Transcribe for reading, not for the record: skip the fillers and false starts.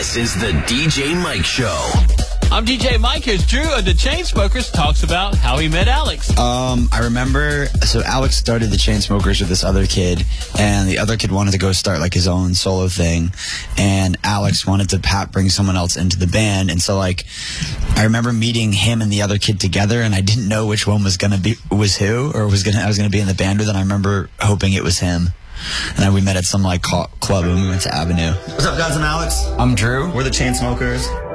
This is the DJ Mike Show. I'm DJ Mike. Here's Drew of the Chainsmokers talks about how he met Alex. I remember, so Alex started the Chainsmokers with this other kid, and the other kid wanted to go start like his own solo thing, and Alex wanted to bring someone else into the band, and so like, I remember meeting him and the other kid together, and I didn't know which one was who, or I was gonna be in the band with, and I remember hoping it was him. And then we met at some like club, and we went to Avenue. What's up, guys? I'm Alex. I'm Drew. We're the Chainsmokers.